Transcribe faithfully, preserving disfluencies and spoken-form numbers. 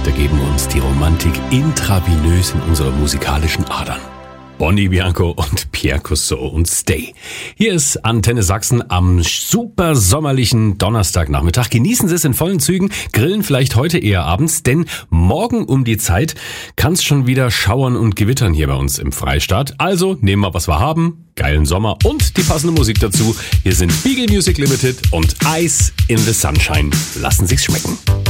da geben uns die Romantik intravenös in unsere musikalischen Adern. Bonnie Bianco und Pierre Cousteau und Stay. Hier ist Antenne Sachsen am super sommerlichen Donnerstagnachmittag. Genießen Sie es in vollen Zügen, grillen vielleicht heute eher abends, denn morgen um die Zeit kann es schon wieder schauern und gewittern hier bei uns im Freistaat. Also nehmen wir, was wir haben, geilen Sommer und die passende Musik dazu. Hier sind Beagle Music Limited und Ice in the Sunshine. Lassen Sich's schmecken.